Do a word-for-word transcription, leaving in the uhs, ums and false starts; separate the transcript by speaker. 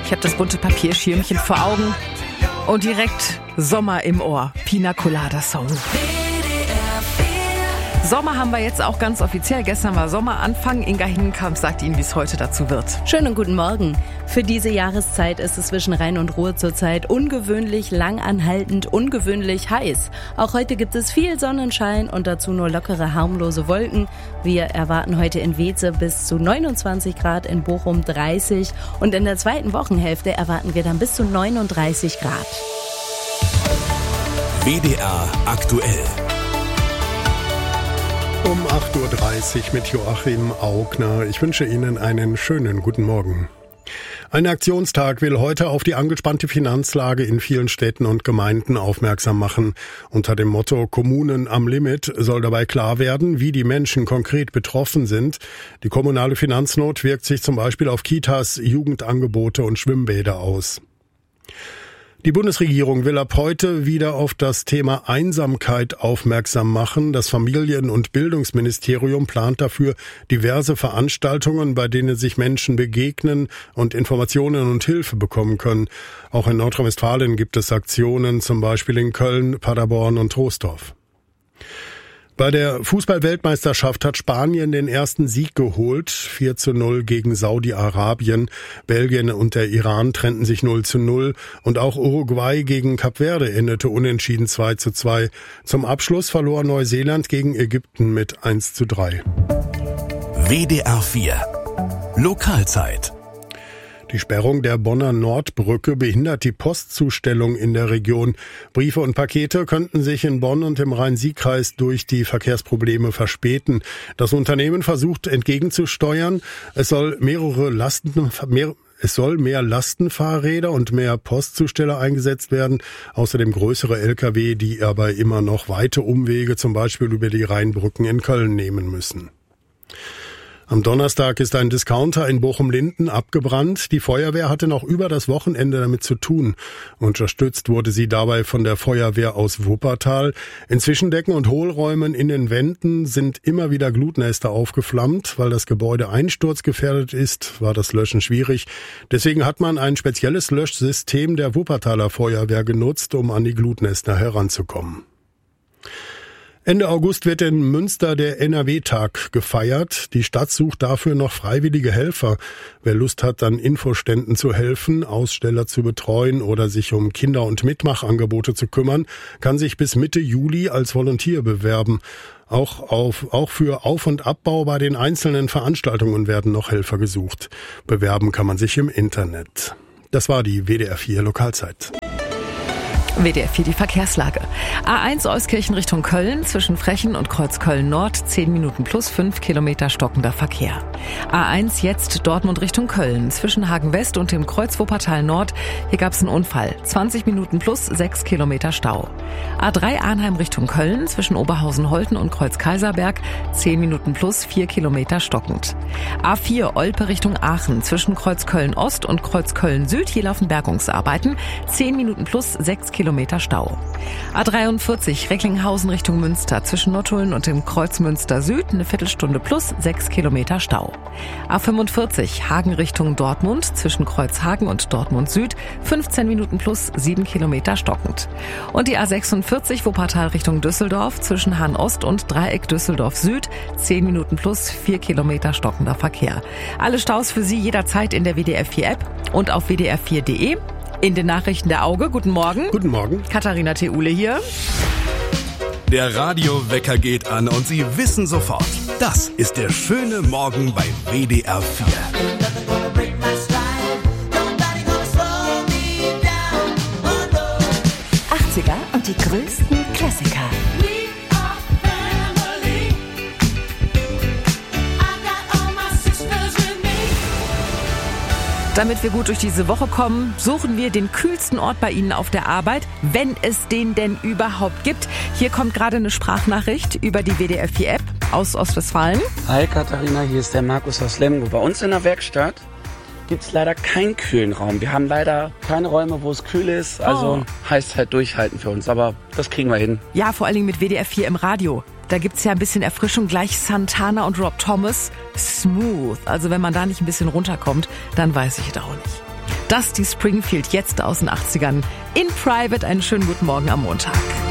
Speaker 1: Ich habe das bunte Papierschirmchen vor Augen und direkt Sommer im Ohr. Pina Colada Song. Sommer haben wir jetzt auch ganz offiziell. Gestern war Sommeranfang. Inga Hingenkamp sagt Ihnen, wie es heute dazu wird.
Speaker 2: Schönen guten Morgen. Für diese Jahreszeit ist es zwischen Rhein und Ruhr zurzeit ungewöhnlich langanhaltend, ungewöhnlich heiß. Auch heute gibt es viel Sonnenschein und dazu nur lockere, harmlose Wolken. Wir erwarten heute in Weeze bis zu neunundzwanzig Grad, in Bochum dreißig und in der zweiten Wochenhälfte erwarten wir dann bis zu neununddreißig Grad.
Speaker 3: W D R aktuell.
Speaker 4: Um acht Uhr dreißig mit Joachim Augner. Ich wünsche Ihnen einen schönen guten Morgen. Ein Aktionstag will heute auf die angespannte Finanzlage in vielen Städten und Gemeinden aufmerksam machen. Unter dem Motto Kommunen am Limit soll dabei klar werden, wie die Menschen konkret betroffen sind. Die kommunale Finanznot wirkt sich zum Beispiel auf Kitas, Jugendangebote und Schwimmbäder aus. Die Bundesregierung will ab heute wieder auf das Thema Einsamkeit aufmerksam machen. Das Familien- und Bildungsministerium plant dafür diverse Veranstaltungen, bei denen sich Menschen begegnen und Informationen und Hilfe bekommen können. Auch in Nordrhein-Westfalen gibt es Aktionen, zum Beispiel in Köln, Paderborn und Troisdorf. Bei der Fußball-Weltmeisterschaft hat Spanien den ersten Sieg geholt, vier zu null gegen Saudi-Arabien. Belgien und der Iran trennten sich null zu null und auch Uruguay gegen Kap Verde endete unentschieden zwei zu zwei. Zum Abschluss verlor Neuseeland gegen Ägypten mit eins zu drei.
Speaker 3: W D R vier Lokalzeit.
Speaker 4: Die Sperrung der Bonner Nordbrücke behindert die Postzustellung in der Region. Briefe und Pakete könnten sich in Bonn und im Rhein-Sieg-Kreis durch die Verkehrsprobleme verspäten. Das Unternehmen versucht entgegenzusteuern. Es soll mehrere Lasten, mehr, es soll mehr Lastenfahrräder und mehr Postzusteller eingesetzt werden. Außerdem größere L K W, die aber immer noch weite Umwege, zum Beispiel über die Rheinbrücken in Köln nehmen müssen. Am Donnerstag ist ein Discounter in Bochum-Linden abgebrannt. Die Feuerwehr hatte noch über das Wochenende damit zu tun. Unterstützt wurde sie dabei von der Feuerwehr aus Wuppertal. In Zwischendecken und Hohlräumen in den Wänden sind immer wieder Glutnester aufgeflammt. Weil das Gebäude einsturzgefährdet ist, war das Löschen schwierig. Deswegen hat man ein spezielles Löschsystem der Wuppertaler Feuerwehr genutzt, um an die Glutnester heranzukommen. Ende August wird in Münster der N R W-Tag gefeiert. Die Stadt sucht dafür noch freiwillige Helfer. Wer Lust hat, an Infoständen zu helfen, Aussteller zu betreuen oder sich um Kinder- und Mitmachangebote zu kümmern, kann sich bis Mitte Juli als Volontier bewerben. Auch, auf, auch für Auf- und Abbau bei den einzelnen Veranstaltungen werden noch Helfer gesucht. Bewerben kann man sich im Internet. Das war die W D R vier Lokalzeit.
Speaker 1: W D R vier, die Verkehrslage. A eins Euskirchen Richtung Köln, zwischen Frechen und Kreuz Köln-Nord, zehn Minuten plus fünf Kilometer stockender Verkehr. A eins jetzt Dortmund Richtung Köln, zwischen Hagen-West und dem Kreuz Wuppertal-Nord. Hier gab es einen Unfall, zwanzig Minuten plus sechs Kilometer Stau. A drei Arnheim Richtung Köln, zwischen Oberhausen-Holten und Kreuz Kaiserberg, zehn Minuten plus vier Kilometer stockend. A vier Olpe Richtung Aachen, zwischen Kreuz Köln-Ost und Kreuz Köln-Süd, hier laufen Bergungsarbeiten, zehn Minuten plus sechs Kilometer Stau. A dreiundvierzig Recklinghausen Richtung Münster, zwischen Nottuln und dem Kreuz Münster Süd, eine Viertelstunde plus sechs Kilometer Stau. A fünfundvierzig Hagen Richtung Dortmund, zwischen Kreuz Hagen und Dortmund Süd, fünfzehn Minuten plus sieben Kilometer stockend. Und die A sechsundvierzig Wuppertal Richtung Düsseldorf, zwischen Hahn Ost und Dreieck Düsseldorf Süd, zehn Minuten plus vier Kilometer stockender Verkehr. Alle Staus für Sie jederzeit in der W D R vier App und auf w d r vier punkt de. In den Nachrichten der Auge. Guten Morgen.
Speaker 4: Guten Morgen.
Speaker 1: Katharina Theule hier.
Speaker 3: Der Radiowecker geht an und Sie wissen sofort, das ist der schöne Morgen bei W D R vier.
Speaker 5: achtziger und die größten Klassiker.
Speaker 1: Damit wir gut durch diese Woche kommen, suchen wir den kühlsten Ort bei Ihnen auf der Arbeit, wenn es den denn überhaupt gibt. Hier kommt gerade eine Sprachnachricht über die W D R vier App aus Ostwestfalen.
Speaker 6: Hi Katharina, hier ist der Markus aus Lemgo. Bei uns in der Werkstatt gibt es leider keinen kühlen Raum. Wir haben leider keine Räume, wo es kühl ist. Also oh. heißt halt durchhalten für uns, aber das kriegen wir hin.
Speaker 1: Ja, vor allen Dingen mit W D R vier im Radio. Da gibt's ja ein bisschen Erfrischung, gleich Santana und Rob Thomas. Smooth. Also wenn man da nicht ein bisschen runterkommt, dann weiß ich es auch nicht. Dusty Springfield jetzt aus den achtzigern. In Private, einen schönen guten Morgen am Montag.